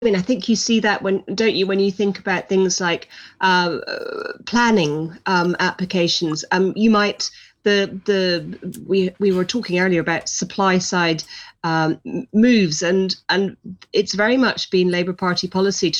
mean, I think you see that don't you, when you think about things like planning applications. You might we were talking earlier about supply side moves, and it's very much been Labour Party policy to